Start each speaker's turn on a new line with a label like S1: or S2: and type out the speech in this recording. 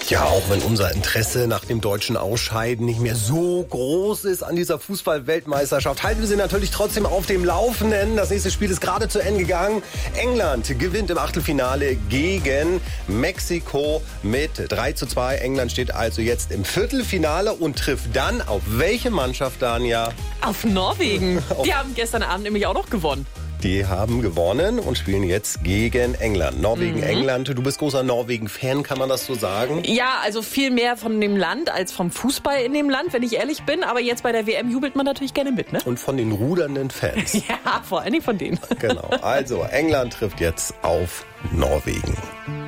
S1: Ja, auch wenn unser Interesse nach dem deutschen Ausscheiden nicht mehr so groß ist an dieser Fußball-Weltmeisterschaft, halten wir sie natürlich trotzdem auf dem Laufenden. Das nächste Spiel ist gerade zu Ende gegangen. England gewinnt im Achtelfinale gegen Mexiko mit 3:2. England steht also jetzt im Viertelfinale und trifft dann auf welche Mannschaft, Dania?
S2: Auf Norwegen. Die haben gestern Abend nämlich auch noch gewonnen.
S1: Die haben gewonnen und spielen jetzt gegen England. Norwegen, England. Du bist großer Norwegen-Fan, kann man das so sagen?
S2: Ja, also viel mehr von dem Land als vom Fußball in dem Land, wenn ich ehrlich bin. Aber jetzt bei der WM jubelt man natürlich gerne mit, ne?
S1: Und von den rudernden Fans.
S2: Ja, vor allen Dingen von denen.
S1: Genau. Also, England trifft jetzt auf Norwegen.